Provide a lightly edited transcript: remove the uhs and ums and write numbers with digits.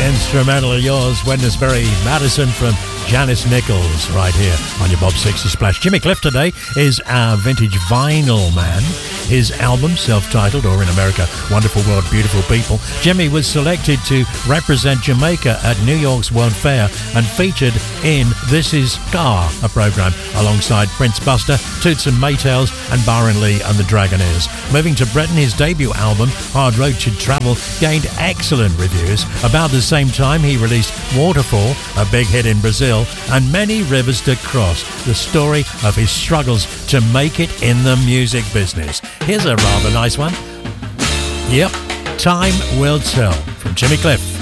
Instrumental of yours, Wednesbury Madison from Janice Nichols, right here on your Bob 60 Splash. Jimmy Cliff today is our vintage vinyl man. His album, self-titled, or in America, Wonderful World, Beautiful People. Jimmy was selected to represent Jamaica at New York's World Fair and featured in This Is Ska, a program alongside Prince Buster, Toots and Maytals, and Byron Lee and the Dragonaires. Moving to Britain, his debut album, Hard Road to Travel, gained excellent reviews. About the same time, he released Waterfall, a big hit in Brazil, and Many Rivers to Cross, the story of his struggles to make it in the music business. Here's a rather nice one. Yep, Time Will Tell from Jimmy Cliff.